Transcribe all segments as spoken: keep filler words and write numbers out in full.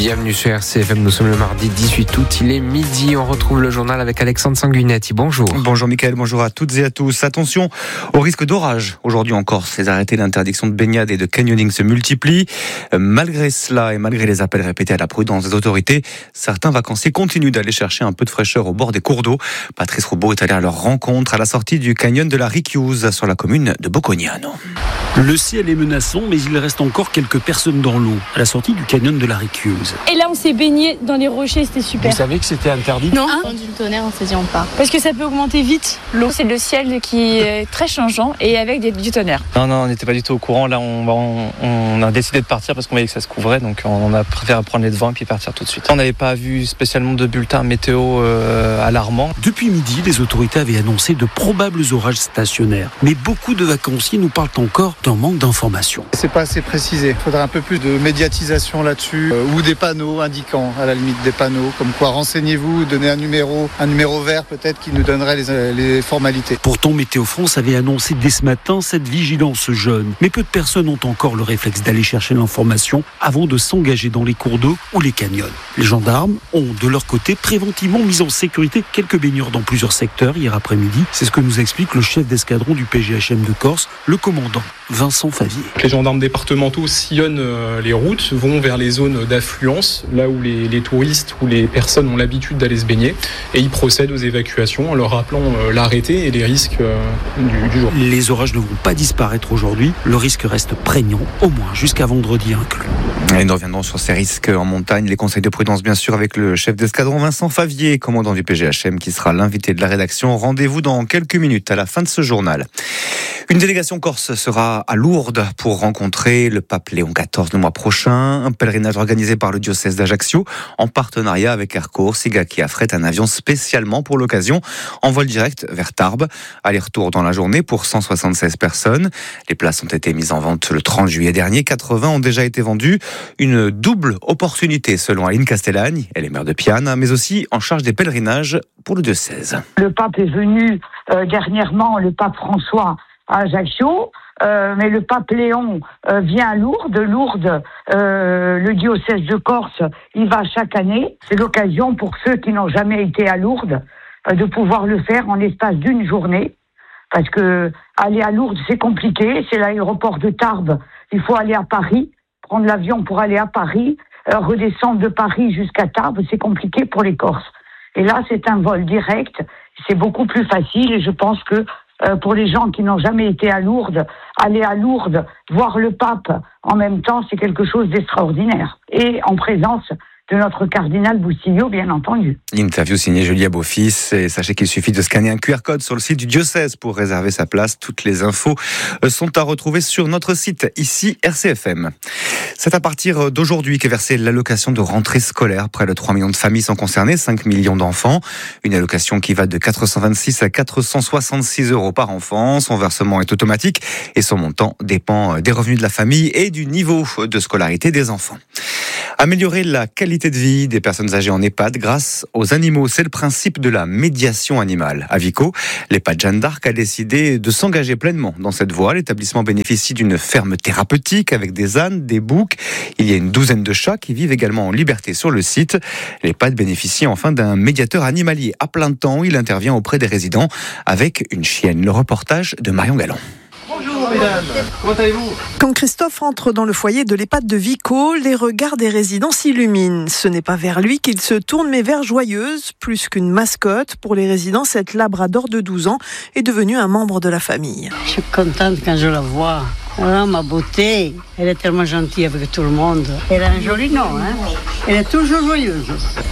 bienvenue sur R C F M, nous sommes le mardi dix-huit août, il est midi, on retrouve le journal avec Alexandre Sanguinetti, bonjour. Bonjour Mickaël, bonjour à toutes et à tous. Attention au risque d'orage. Aujourd'hui en Corse, les arrêtés d'interdiction de baignade et de canyoning se multiplient. Malgré cela et malgré les appels répétés à la prudence des autorités, certains vacanciers continuent d'aller chercher un peu de fraîcheur au bord des cours d'eau. Patrice Roubaud est allé à leur rencontre à la sortie du canyon de la Ricciuse sur la commune de Boccognano. Le ciel est menaçant, mais il reste encore quelques personnes dans l'eau, à la sortie du canyon de la Ricciuse. Et là, on s'est baigné dans les rochers, c'était super. Vous savez que c'était interdit ? Non. Quand du tonnerre, on faisait en part. Parce que ça peut augmenter vite l'eau. C'est le ciel qui est très changeant et avec des, du tonnerre. Non, non, on n'était pas du tout au courant. Là, on, on, on a décidé de partir parce qu'on voyait que ça se couvrait, donc on a préféré prendre les devants et puis partir tout de suite. On n'avait pas vu spécialement de bulletin météo euh, alarmant. Depuis midi, les autorités avaient annoncé de probables orages stationnaires. Mais beaucoup de vacanciers nous parlent encore d'un manque d'informations. C'est pas assez précisé. Il faudrait un peu plus de médiatisation là-dessus euh, ou des panneaux indiquant, à la limite des panneaux, comme quoi renseignez-vous, donnez un numéro, un numéro vert peut-être qui nous donnerait les, les formalités. Pourtant, Météo France avait annoncé dès ce matin cette vigilance jeune. Mais peu de personnes ont encore le réflexe d'aller chercher l'information avant de s'engager dans les cours d'eau ou les canyons. Les gendarmes ont, de leur côté, préventivement mis en sécurité quelques baigneurs dans plusieurs secteurs hier après-midi. C'est ce que nous explique le chef d'escadron du P G H M de Corse, le commandant Vincent Favier. Les gendarmes départementaux sillonnent les routes, vont vers les zones d'affluence, là où les, les touristes ou les personnes ont l'habitude d'aller se baigner, et ils procèdent aux évacuations en leur rappelant l'arrêté et les risques du, du jour. Les orages ne vont pas disparaître aujourd'hui, le risque reste prégnant, au moins jusqu'à vendredi inclus. Et nous reviendrons sur ces risques en montagne, les conseils de prudence bien sûr avec le chef d'escadron Vincent Favier, commandant du P G H M qui sera l'invité de la rédaction. Rendez-vous dans quelques minutes à la fin de ce journal. Une délégation corse sera à Lourdes pour rencontrer le pape Léon quatorze le mois prochain. Un pèlerinage organisé par le diocèse d'Ajaccio en partenariat avec Airco. Siga qui affrète un avion spécialement pour l'occasion en vol direct vers Tarbes. Aller-retour dans la journée pour cent soixante-seize personnes. Les places ont été mises en vente le trente juillet dernier. quatre-vingts ont déjà été vendues. Une double opportunité selon Aline Castellani, elle est maire de Piane, mais aussi en charge des pèlerinages pour le diocèse. Le pape est venu euh, dernièrement, le pape François, à Ajaccio, euh, mais le pape Léon euh, vient à Lourdes. Lourdes, euh, le diocèse de Corse, il va chaque année. C'est l'occasion pour ceux qui n'ont jamais été à Lourdes euh, de pouvoir le faire en l'espace d'une journée. Parce que aller à Lourdes, c'est compliqué. C'est l'aéroport de Tarbes. Il faut aller à Paris, prendre l'avion pour aller à Paris, euh, redescendre de Paris jusqu'à Tarbes. C'est compliqué pour les Corses. Et là, c'est un vol direct. C'est beaucoup plus facile et je pense que Euh, pour les gens qui n'ont jamais été à Lourdes, aller à Lourdes, voir le pape en même temps, c'est quelque chose d'extraordinaire. Et en présence de notre cardinal Boussillaud, bien entendu. Interview signée Julia Beaufils. Et sachez qu'il suffit de scanner un Q R code sur le site du diocèse pour réserver sa place. Toutes les infos sont à retrouver sur notre site, ici R C F M. C'est à partir d'aujourd'hui qu'est versée l'allocation de rentrée scolaire. Près de trois millions de familles sont concernées, cinq millions d'enfants. Une allocation qui va de quatre cent vingt-six à quatre cent soixante-six euros par enfant. Son versement est automatique et son montant dépend des revenus de la famille et du niveau de scolarité des enfants. Améliorer la qualité de vie des personnes âgées en EHPAD grâce aux animaux, c'est le principe de la médiation animale. À Vico, l'EHPAD Jeanne d'Arc a décidé de s'engager pleinement dans cette voie. L'établissement bénéficie d'une ferme thérapeutique avec des ânes, des boucs. Il y a une douzaine de chats qui vivent également en liberté sur le site. L'EHPAD bénéficie enfin d'un médiateur animalier à plein temps. Il intervient auprès des résidents avec une chienne. Le reportage de Marion Galland. Bonjour mesdames, comment allez-vous ? Quand Christophe entre dans le foyer de l'EHPAD de Vico, les regards des résidents s'illuminent. Ce n'est pas vers lui qu'il se tourne, mais vers Joyeuse. Plus qu'une mascotte, pour les résidents, cette labrador de douze ans est devenue un membre de la famille. Je suis contente quand je la vois. Oh, ma beauté, elle est tellement gentille avec tout le monde. Elle a un joli nom, hein ? Elle est toujours joyeuse.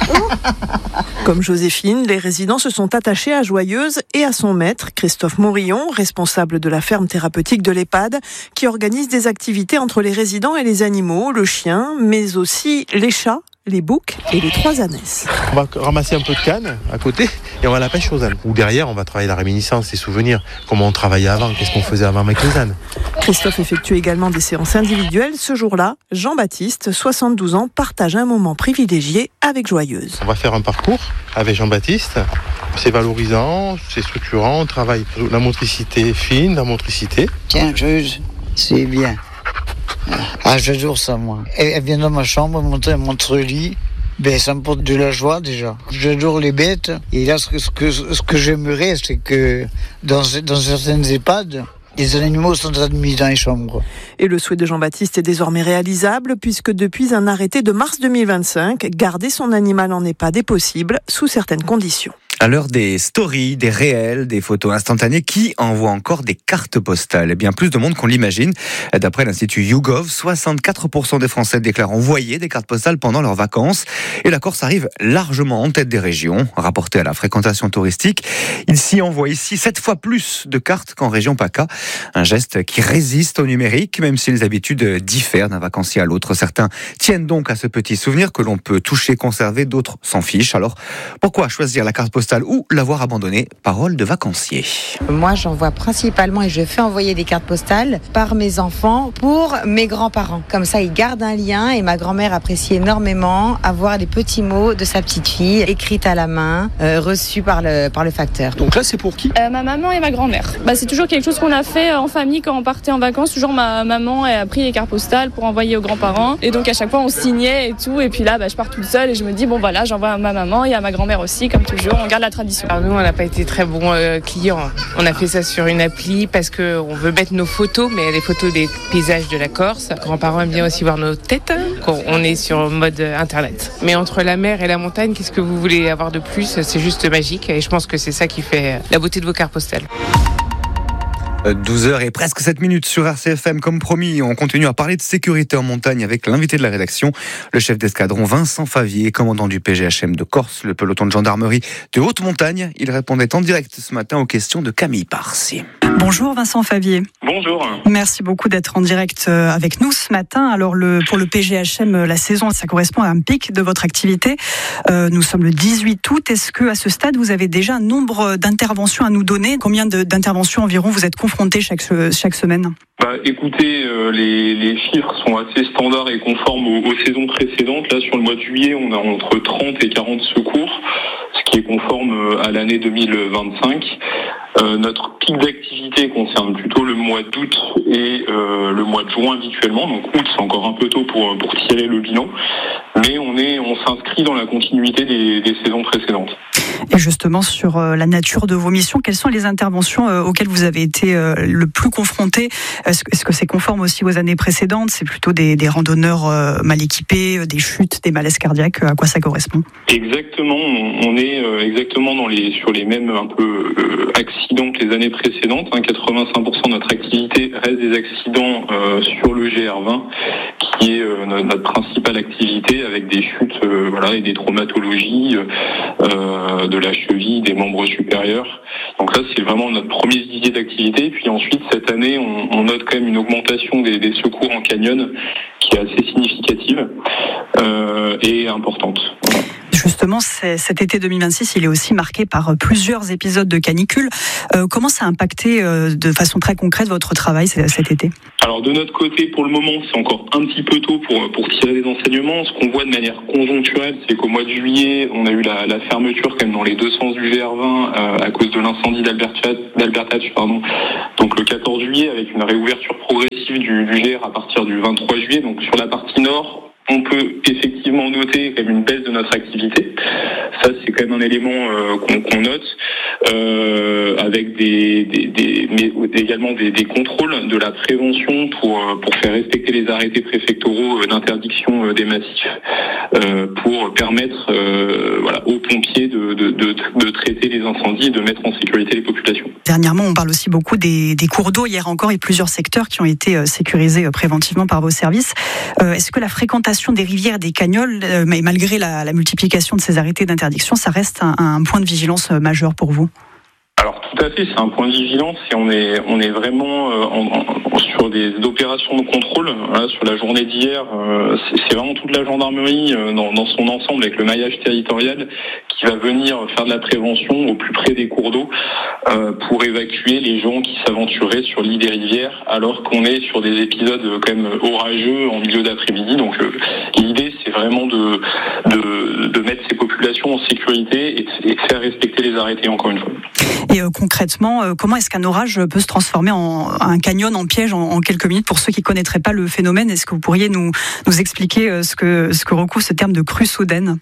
Comme Joséphine, les résidents se sont attachés à Joyeuse et à son maître, Christophe Morillon, responsable de la ferme thérapeutique de l'EHPAD, qui organise des activités entre les résidents et les animaux, le chien, mais aussi les chats, les boucs et les trois ânesses. On va ramasser un peu de canne à côté et on va la pêche aux ânes. Ou derrière, on va travailler la réminiscence, les souvenirs, comment on travaillait avant, qu'est-ce qu'on faisait avant avec les ânes. Christophe effectue également des séances individuelles. Ce jour-là, Jean-Baptiste, soixante-douze ans, partage un moment privilégié avec Joyeuse. On va faire un parcours avec Jean-Baptiste. C'est valorisant, c'est structurant, on travaille la motricité fine, la motricité. Tiens, Joyeuse, c'est bien. Ah, j'adore ça, moi. Elle, elle vient dans ma chambre, monter à mon lit. Ben, ça me porte de la joie, déjà. J'adore les bêtes. Et là, ce que, ce que, ce que j'aimerais, c'est que dans, dans certaines EHPAD, les animaux sont admis dans les chambres. Et le souhait de Jean-Baptiste est désormais réalisable puisque depuis un arrêté de mars deux mille vingt-cinq, garder son animal en EHPAD est possible sous certaines conditions. À l'heure des stories, des réels, des photos instantanées, qui envoie encore des cartes postales ? Eh bien, plus de monde qu'on l'imagine. D'après l'Institut YouGov, soixante-quatre pour cent des Français déclarent envoyer des cartes postales pendant leurs vacances. Et la Corse arrive largement en tête des régions. Rapporté à la fréquentation touristique, il s'y envoie ici sept fois plus de cartes qu'en région PACA. Un geste qui résiste au numérique, même si les habitudes diffèrent d'un vacancier à l'autre. Certains tiennent donc à ce petit souvenir que l'on peut toucher, conserver, d'autres s'en fichent. Alors, pourquoi choisir la carte postale ou l'avoir abandonné? Parole de vacancier. Moi, j'envoie principalement et je fais envoyer des cartes postales par mes enfants pour mes grands-parents. Comme ça, ils gardent un lien et ma grand-mère apprécie énormément avoir les petits mots de sa petite fille écrites à la main, euh, reçus par le, par le facteur. Donc là, c'est pour qui ? euh, Ma maman et ma grand-mère. Bah, c'est toujours quelque chose qu'on a fait en famille quand on partait en vacances. Toujours ma maman a pris les cartes postales pour envoyer aux grands-parents. Et donc, à chaque fois, on signait et tout. Et puis là, bah, je pars toute seule et je me dis, bon, voilà, j'envoie à ma maman et à ma grand-mère aussi, comme toujours. On garde la tradition. Alors nous, on n'a pas été très bons euh, clients. On a fait ça sur une appli parce qu'on veut mettre nos photos, mais les photos des paysages de la Corse. Les grands-parents aiment bien aussi voir nos têtes quand on est sur mode internet. Mais entre la mer et la montagne, qu'est-ce que vous voulez avoir de plus ? C'est juste magique et je pense que c'est ça qui fait la beauté de vos cartes postales. douze heures et presque sept minutes sur R C F M. Comme promis, on continue à parler de sécurité en montagne avec l'invité de la rédaction, le chef d'escadron Vincent Favier, commandant du P G H M de Corse, le peloton de gendarmerie de haute montagne. Il répondait en direct ce matin aux questions de Camille Parsi. Bonjour Vincent Favier. Bonjour. Merci beaucoup d'être en direct avec nous ce matin. Alors le, pour le P G H M, la saison, ça correspond à un pic de votre activité. Euh, nous sommes le dix-huit août. Est-ce que à ce stade, vous avez déjà un nombre d'interventions à nous donner ? Combien de, d'interventions environ vous êtes confrontés chaque, chaque semaine ? Bah, écoutez, euh, les, les chiffres sont assez standards et conformes aux, aux saisons précédentes. Là, sur le mois de juillet, on a entre trente et quarante secours, ce qui est conforme à l'année deux mille vingt-cinq. Euh, notre pic d'activité concerne plutôt le mois d'août et euh, le mois de juin habituellement. Donc août, c'est encore un peu tôt pour pour tirer le bilan, mais on est on s'inscrit dans la continuité des, des saisons précédentes. Et justement sur euh, la nature de vos missions, quelles sont les interventions euh, auxquelles vous avez été euh, le plus confrontés ? Est-ce, est-ce que c'est conforme aussi aux années précédentes ? C'est plutôt des, des randonneurs euh, mal équipés, des chutes, des malaises cardiaques. À quoi ça correspond ? Exactement, on, on est euh, exactement dans les sur les mêmes un peu euh, accidents que les années précédentes. Hein, quatre-vingt-cinq pour cent de notre activité reste des accidents euh, sur le G R vingt, qui est euh, notre principale activité, avec des chutes euh, voilà, et des traumatologies euh, de la cheville, des membres supérieurs. Donc ça, c'est vraiment notre premier vivier d'activité. Puis ensuite, cette année, on, on note quand même une augmentation des, des secours en canyon qui est assez significative euh, et importante. Voilà. Justement, c'est, cet été deux mille vingt-six, il est aussi marqué par plusieurs épisodes de canicule. Euh, comment ça a impacté euh, de façon très concrète votre travail cet été ? Alors de notre côté, pour le moment, c'est encore un petit peu tôt pour, pour tirer des enseignements. Ce qu'on voit de manière conjoncturelle, c'est qu'au mois de juillet, on a eu la, la fermeture quand même dans les deux sens du G R vingt euh, à cause de l'incendie d'Albertach, pardon. Donc le quatorze juillet, avec une réouverture progressive du, du G R à partir du vingt-trois juillet. Donc sur la partie nord, on peut effectivement noter quand même une baisse de notre activité. Ça, c'est quand même un élément euh, qu'on, qu'on note, euh, avec des, des, des mais également des, des contrôles de la prévention pour pour faire respecter les arrêtés préfectoraux d'interdiction des massifs, euh, pour permettre euh, voilà aux pompiers de, de de de traiter les incendies et de mettre en sécurité les populations. Dernièrement, on parle aussi beaucoup des, des cours d'eau. Hier encore, il y a plusieurs secteurs qui ont été sécurisés préventivement par vos services. Euh, est-ce que la fréquentation des rivières et des cagnols, euh, mais malgré la, la multiplication de ces arrêtés d'interdiction, ça reste un, un point de vigilance majeur pour vous ? Alors tout à fait, c'est un point de vigilance et on est on est vraiment euh, en, en, sur des opérations de contrôle. Voilà, sur la journée d'hier, euh, c'est, c'est vraiment toute la gendarmerie euh, dans, dans son ensemble avec le maillage territorial qui va venir faire de la prévention au plus près des cours d'eau euh, pour évacuer les gens qui s'aventuraient sur l'île des rivières alors qu'on est sur des épisodes quand même orageux en milieu d'après-midi. Donc euh, l'idée c'est vraiment de, de de mettre ces populations population en sécurité et, et de faire respecter les arrêtés, encore une fois. Et euh, concrètement, euh, comment est-ce qu'un orage peut se transformer en un canyon, en piège en, en quelques minutes? Pour ceux qui ne connaîtraient pas le phénomène, est-ce que vous pourriez nous, nous expliquer euh, ce que, ce que recouvre ce terme de crue soudaine?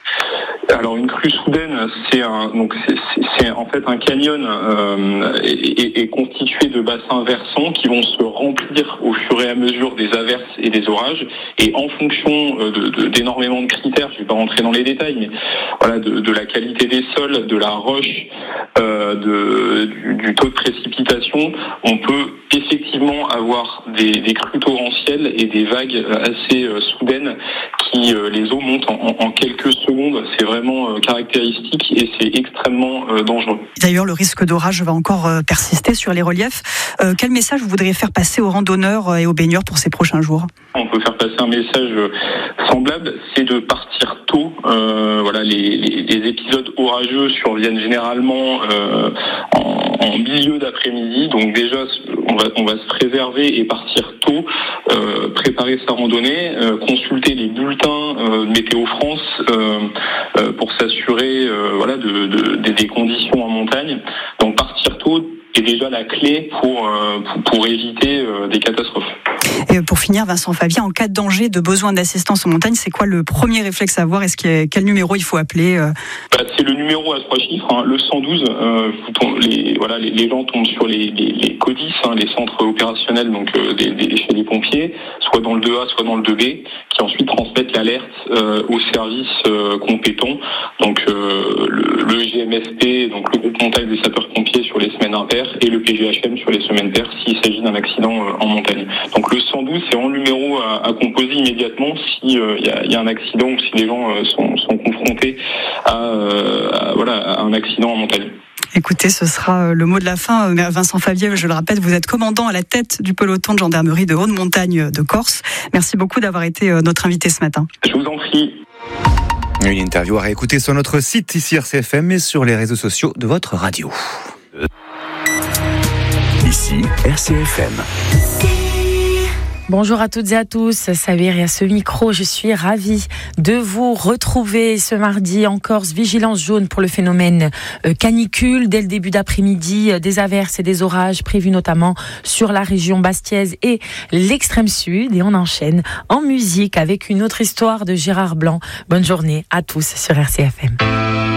Alors une crue soudaine, c'est un donc c'est, c'est en fait un canyon euh, est, est constitué de bassins versants qui vont se remplir au fur et à mesure des averses et des orages, et en fonction de, de, d'énormément de critères, je vais pas rentrer dans les détails, mais voilà, de, de la qualité des sols, de la roche, euh, de, du, du taux de précipitation, on peut effectivement avoir des, des crues torrentielles et des vagues assez euh, soudaines qui euh, les eaux montent en, en quelques secondes. C'est vraiment euh, caractéristique et c'est extrêmement euh, dangereux. D'ailleurs, le risque d'orage va encore euh, persister sur les reliefs. Euh, quel message vous voudriez faire passer aux randonneurs et aux baigneurs pour ces prochains jours? On peut faire passer un message semblable, c'est de partir tôt. Euh, voilà, les, les, les épisodes orageux surviennent généralement euh, en, en milieu d'après-midi. Donc déjà, on va, on va se préserver et partir tôt, euh, préparer sa randonnée, euh, consulter les bulletins euh, de Météo France euh, euh, pour s'assurer euh, voilà, de, de, de, des conditions en montagne. Donc partir tôt est déjà la clé pour, euh, pour, pour éviter euh, des catastrophes. Et pour finir, Vincent Favier, en cas de danger, de besoin d'assistance en montagne, c'est quoi le premier réflexe à avoir? Est-ce qu'il y a, quel numéro il faut appeler? bah, C'est le numéro à trois chiffres, hein, le cent douze. Euh, les, voilà, les, les gens tombent sur les, les, les CODIS, hein, les centres opérationnels, donc euh, des, des, chez les pompiers, soit dans le deux A, soit dans le deux B, qui ensuite transmettent l'alerte euh, aux services euh, compétents, donc euh, le, le G M S P, donc le groupe montagne des sapeurs-pompiers sur les semaines impaires, et le P G H M sur les semaines paires s'il s'agit d'un accident euh, en montagne. Donc le cent douze, c'est en numéro à, à composer immédiatement s'il euh, y, y a un accident ou si les gens euh, sont, sont confrontés à, euh, à, voilà, à un accident en montagne. Écoutez, ce sera le mot de la fin. Vincent Favier, je le répète, vous êtes commandant à la tête du peloton de gendarmerie de haute montagne de Corse. Merci beaucoup d'avoir été notre invité ce matin. Je vous en prie. Une interview à réécouter sur notre site ici R C F M et sur les réseaux sociaux de votre radio. Ici R C F M. Bonjour à toutes et à tous, Sabir et à ce micro, je suis ravie de vous retrouver ce mardi en Corse. Vigilance jaune pour le phénomène canicule. Dès le début d'après-midi, des averses et des orages prévus notamment sur la région bastiaise et l'extrême sud. Et on enchaîne en musique avec une autre histoire de Gérard Blanc. Bonne journée à tous sur R C F M.